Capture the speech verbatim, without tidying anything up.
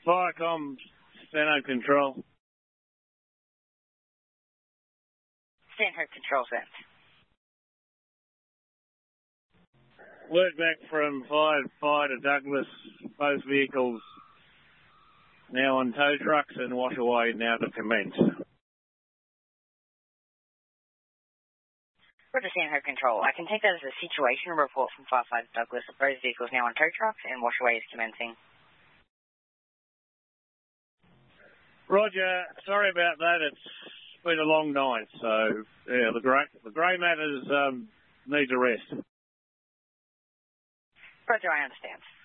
Firecom, Stanhope Control. Stanhope Control, sent. Word back from firefighter Douglas, both vehicles now on tow trucks and wash away now to commence. Roger, Stanhope Control. I can take that as a situation report from firefighter Douglas. Both vehicles now on tow trucks and wash away is commencing. Roger, sorry about that. It's been a long night, so yeah, the grey the grey matters um, needs a rest. Roger, I understand.